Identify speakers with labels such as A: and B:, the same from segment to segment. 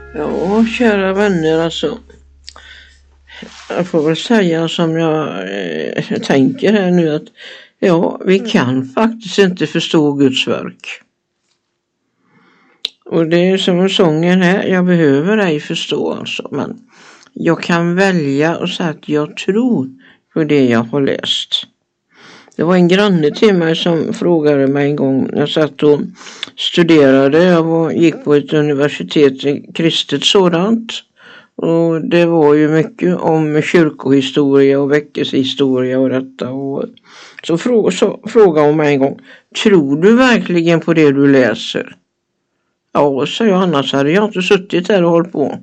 A: Ja, kära vänner, alltså. Jag får väl säga som jag tänker här nu att ja, vi kan faktiskt inte förstå Guds verk. Och det är som sången här, jag behöver ej förstå alltså, men jag kan välja och säga att jag tror på det jag har läst. Det var en granne till mig som frågade mig en gång när jag satt och studerade. Jag gick på ett universitet, kristet sådant. Och det var ju mycket om kyrkohistoria och väckelsehistoria och detta. Och så frågade hon mig en gång, tror du verkligen på det du läser? Ja, sa jag, annars hade jag inte suttit där och hållit på.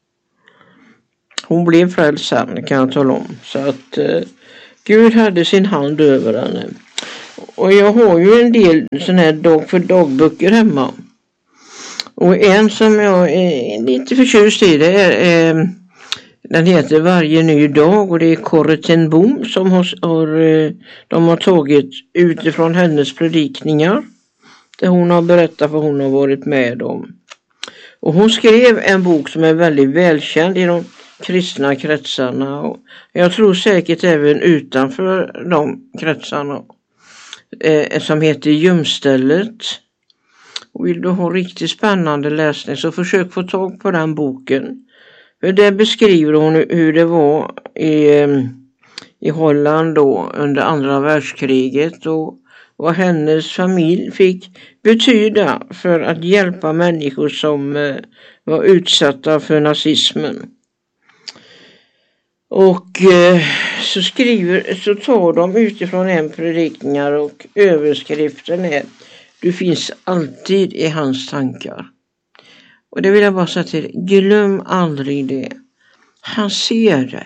A: Hon blev frälst sen, kan jag tala om. Så att Gud hade sin hand över henne. Och jag har ju en del sådana här dag för dagböcker hemma. Och en som jag är lite förtjust i, det är den heter Varje ny dag, och det är Corrie ten Boom som de har tagit utifrån hennes predikningar. Där hon har berättat vad hon har varit med om. Och hon skrev en bok som är väldigt välkänd i de kristna kretsarna. Och jag tror säkert även utanför de kretsarna. Som heter Ljumstället. Och vill du ha riktigt spännande läsning så försök få tag på den boken. För där beskriver hon hur det var i Holland då under andra världskriget. Och vad hennes familj fick betyda för att hjälpa människor som var utsatta för nazismen. Och så tar de utifrån en predikningar och överskriften är: du finns alltid i hans tankar. Och det vill jag bara säga till dig, glöm aldrig det. Han ser dig.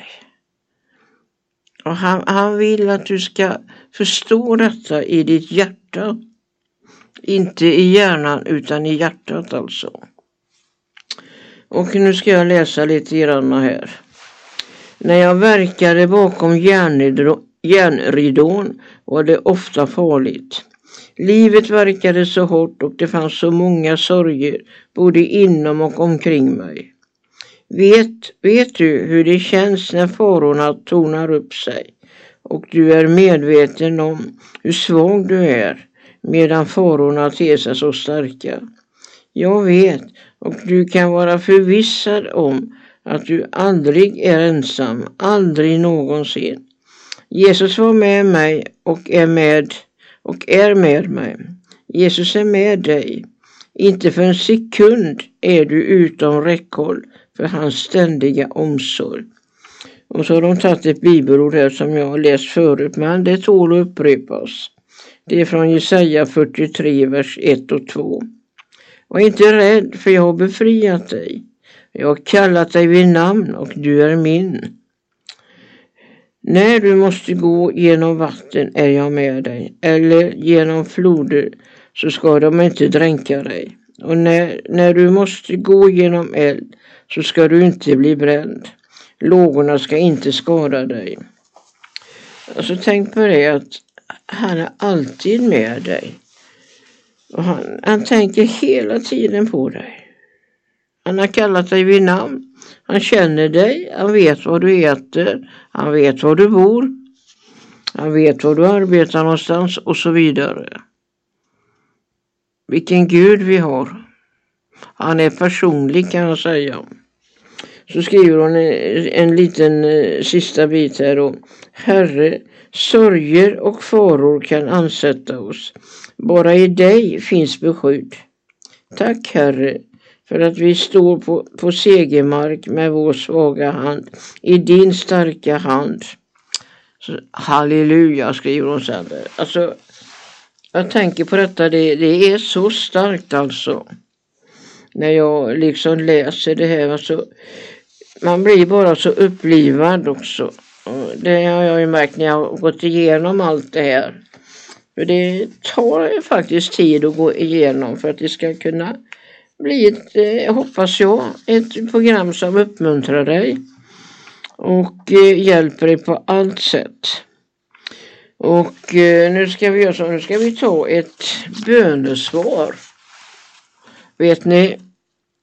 A: Och han vill att du ska förstå detta i ditt hjärta. Inte i hjärnan utan i hjärtat alltså. Och nu ska jag läsa lite grann här. När jag verkade bakom järnridån var det ofta farligt. Livet verkade så hårt och det fanns så många sorger både inom och omkring mig. Vet du hur det känns när farorna tonar upp sig och du är medveten om hur svag du är medan farorna ter sig så starka? Jag vet, och du kan vara förvissad om att du aldrig är ensam, aldrig någonsin. Jesus var med mig och är med mig. Jesus är med dig. Inte för en sekund är du utom räckhåll för hans ständiga omsorg. Och så har de tagit ett bibelord här som jag har läst förut, men det tål att upprepas. Det är från Jesaja 43, vers 1 och 2. Var inte rädd, för jag har befriat dig. Jag har kallat dig vid namn och du är min. När du måste gå genom vatten är jag med dig, eller genom floder så ska de inte dränka dig. Och när du måste gå genom eld så ska du inte bli bränd. Lågorna ska inte skada dig. Alltså tänk på det att han är alltid med dig. Och han tänker hela tiden på dig. Han har kallat dig vid namn. Han känner dig. Han vet vad du äter. Han vet var du bor. Han vet var du arbetar någonstans och så vidare. Vilken Gud vi har. Han är personlig, kan jag säga. Så skriver hon en liten sista bit här då. Herre, sorger och faror kan ansätta oss. Bara i dig finns beskydd. Tack Herre för att vi står på segermark med vår svaga hand i din starka hand. Så, halleluja, skriver hon sen. Alltså, jag tänker på detta, det är så starkt alltså. När jag liksom läser det här, alltså, man blir bara så upplivad också. Och det har jag ju märkt när jag har gått igenom allt det här. För det tar faktiskt tid att gå igenom för att det ska kunna bli hoppas jag, ett program som uppmuntrar dig och hjälper dig på allt sätt. Och nu ska vi göra så, nu ska vi ta ett bönesvar. Vet ni,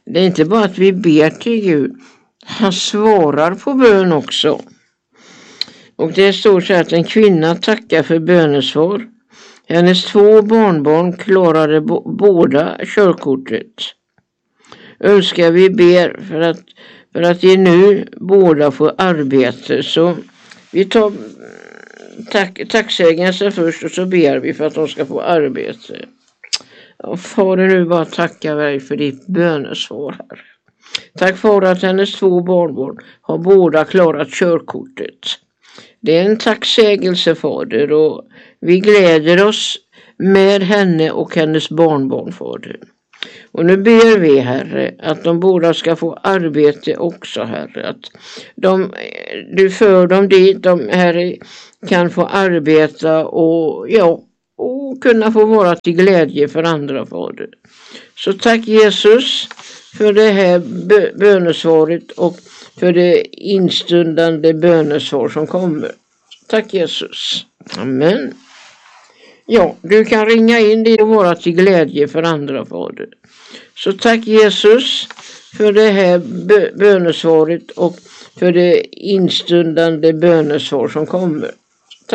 A: det är inte bara att vi ber till Gud. Han svarar på bön också. Och det står så att en kvinna tackar för bönesvar. Hennes 2 barnbarn klarade båda körkortet. Önskar vi ber för att de nu båda får arbete. Så vi tar tacksägelsen först och så ber vi för att de ska få arbete. Och Fader, nu bara tackar dig för ditt bönesvar här. Tack för att hennes 2 barnbarn har båda klarat körkortet. Det är en tacksägelse, Fader, och vi gläder oss med henne och hennes barnbarn, Fader. Och nu ber vi, Herre, att de båda ska få arbete också, Herre. Att du för dem dit, de, Herre, kan få arbeta och kunna få vara till glädje för andra, Fader. Så tack Jesus för det här bönesvaret och för det instundande bönesvar som kommer. Tack Jesus. Amen. Ja, du kan ringa in det och vara till glädje för andra, Fader. Så tack Jesus för det här bönesvaret och för det instundande bönesvar som kommer.